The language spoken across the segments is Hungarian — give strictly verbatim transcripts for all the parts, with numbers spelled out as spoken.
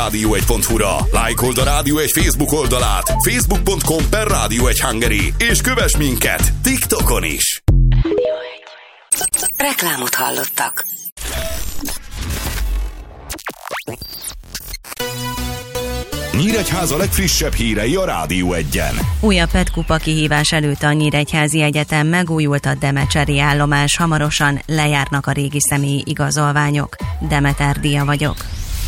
rádió egy pont hu-ra, lájkold a Rádió egy Facebook oldalát, facebook pont com per rádió egy Hungary, és kövess minket TikTokon is. Reklámot hallottak. Nyíregyháza legfrissebb hírei a Rádió egyen. Újabb pé e té kupa kihívás előtt a Nyíregyházi Egyetem, megújult a Demecseri állomás, hamarosan lejárnak a régi személyi igazolványok. Demeter Dia vagyok.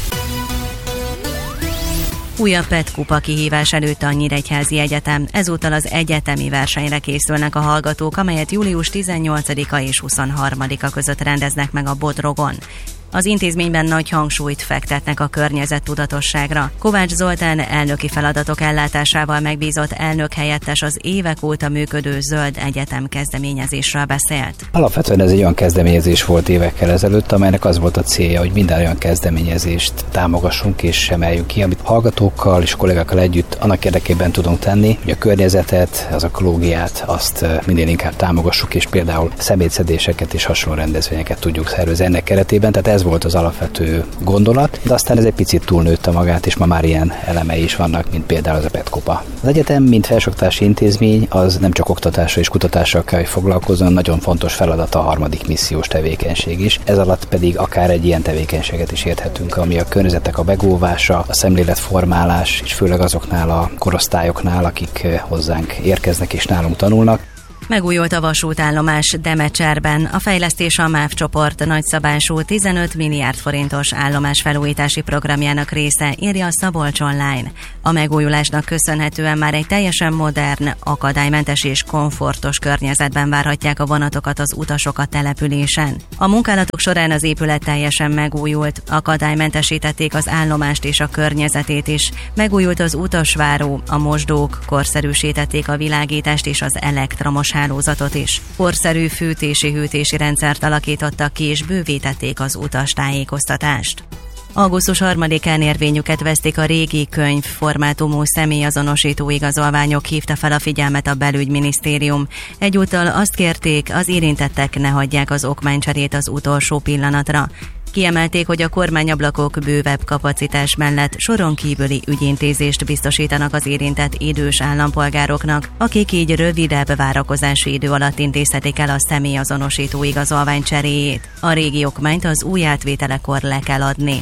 Újabb pé e té kupa kihívás előtt a Nyíregyházi Egyetem, ezúttal az egyetemi versenyre készülnek a hallgatók, amelyet július tizennyolcadika és huszonharmadika között rendeznek meg a Bodrogon. Az intézményben nagy hangsúlyt fektetnek a környezettudatosságra. Kovács Zoltán elnöki feladatok ellátásával megbízott elnök helyettes az évek óta működő Zöld Egyetem kezdeményezésről beszélt. Alapvetően ez egy olyan kezdeményezés volt évekkel ezelőtt, amelynek az volt a célja, hogy minden olyan kezdeményezést támogassunk és emeljünk ki, amit hallgatókkal és kollégákkal együtt annak érdekében tudunk tenni, hogy a környezetet, az ökológiát azt minél inkább támogassuk, és például szemétszedéseket és hasonló rendezvényeket tudjuk szervezni ennek keretében. Tehát ez volt az alapvető gondolat, de aztán ez egy picit túlnőtte magát, és ma már ilyen elemei is vannak, mint például az a pé e té kupa. Az egyetem, mint felsőoktatási intézmény, az nem csak oktatással és kutatással kell, hogy foglalkozzon, nagyon fontos feladata a harmadik missziós tevékenység is. Ez alatt pedig akár egy ilyen tevékenységet is érthetünk, ami a környezetek a megóvása, a szemléletformálás, és főleg azoknál a korosztályoknál, akik hozzánk érkeznek és nálunk tanulnak. Megújult a vasútállomás Demecserben. A fejlesztés a MÁV csoport nagyszabású tizenöt milliárd forintos állomásfelújítási programjának része, írja a Szabolcs Online. A megújulásnak köszönhetően már egy teljesen modern, akadálymentes és komfortos környezetben várhatják a vonatokat az utasok a településen. A munkálatok során az épület teljesen megújult, akadálymentesítették az állomást és a környezetét is. Megújult az utasváró, a mosdók, korszerűsítették a világítást és az elektromos hálózatot is. Korszerű fűtési-hűtési rendszert alakítottak ki, és bővítették az utastájékoztatást. augusztus harmadikán érvényüket vesztik a régi könyv formátumú személyazonosító igazolványok, hívta fel a figyelmet a belügyminisztérium. Egyúttal azt kérték, az érintettek ne hagyják az okmánycserét az utolsó pillanatra. Kiemelték, hogy a kormányablakok bővebb kapacitás mellett soron kívüli ügyintézést biztosítanak az érintett idős állampolgároknak, akik így rövidebb várakozási idő alatt intézhetik el a személyazonosító igazolvány cseréjét. A régi okmányt az új átvételekor le kell adni.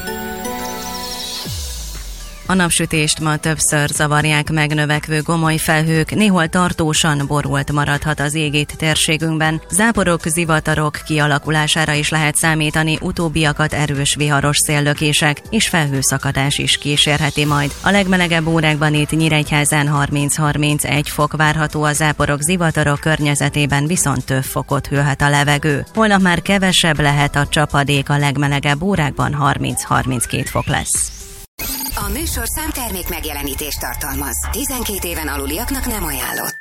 A napsütést ma többször zavarják meg növekvő gomoly felhők, néhol tartósan borult maradhat az ég itt térségünkben. Záporok, zivatarok kialakulására is lehet számítani, utóbbiakat erős viharos széllökések és felhőszakadás is kísérheti majd. A legmelegebb órákban itt Nyíregyházán harminc-harmincegy fok várható, a záporok, zivatarok környezetében viszont több fokot hűlhet a levegő. Holnap már kevesebb lehet a csapadék, a legmelegebb órákban harminc-harminckét fok lesz. A műsorszám termék megjelenítést tartalmaz. tizenkét éven aluliaknak nem ajánlott.